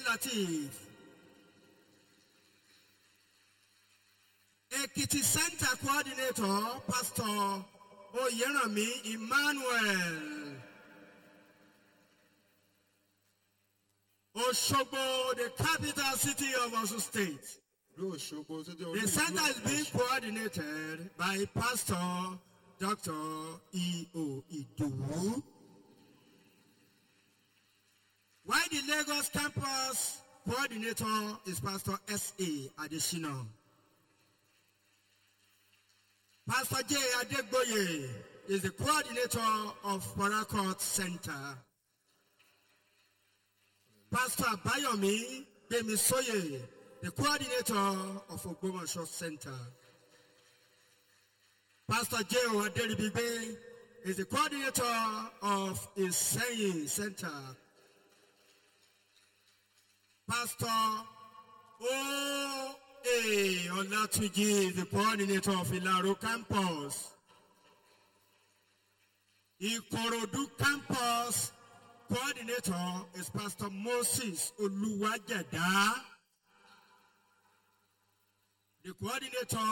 Latif. Ekiti Center Coordinator, Pastor Oyerami Emmanuel. Osogbo, the capital city of Osun State. The center is being coordinated by Pastor Dr. E.O. Idowu. While the Lagos campus coordinator is Pastor S.A. Adesina. Pastor J. Adegboye is the coordinator of Parakot Center. Pastor Bayomi Bemisoye, the coordinator of Ogbomoso Center. Pastor J. Aderibibe is the coordinator of Iseyin Center. Pastor O.A. Olatuji is the coordinator of Ilaro Campus. Ikorodu Campus coordinator is Pastor Moses Oluwajeda. The coordinator